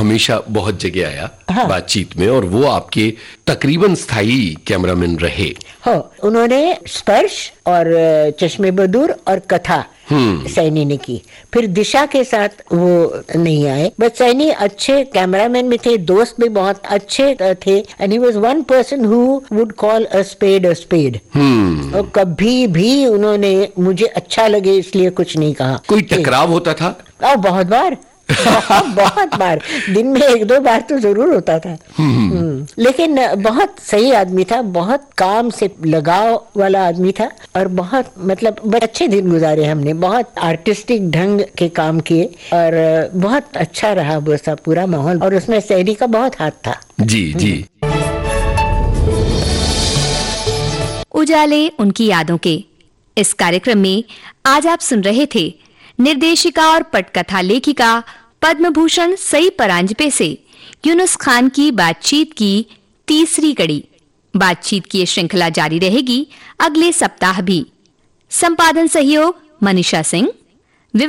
हमेशा बहुत जगह आया हाँ। बातचीत में, और वो आपके तकरीबन स्थायी कैमरामैन रहे। हाँ, उन्होंने स्पर्श और चश्मे बदूर और कथा सैनी ने की। फिर दिशा के साथ वो नहीं आए, बट सैनी अच्छे कैमरामैन भी थे, दोस्त भी बहुत अच्छे थे, and he was one person who would call a spade a spade. और कभी भी उन्होंने मुझे अच्छा लगे इसलिए कुछ नहीं कहा। कोई टकराव होता था? बहुत बार बहुत बार, दिन में 1-2 बार तो जरूर होता था। लेकिन बहुत सही आदमी था, बहुत काम से लगाव वाला आदमी था, और बहुत मतलब अच्छे दिन गुजारे हमने, बहुत आर्टिस्टिक ढंग के काम किए, और बहुत अच्छा रहा वो सब पूरा माहौल, और उसमें सैनी का बहुत हाथ था। जी जी। उजाले उनकी यादों के इस कार्यक्रम में आज आप सुन रहे थे निर्देशिका और पटकथा लेखिका पद्म भूषण सई परांजपे से यूनुस खान की बातचीत की तीसरी कड़ी। बातचीत की श्रृंखला जारी रहेगी अगले सप्ताह भी। संपादन सहयोग मनीषा सिंह,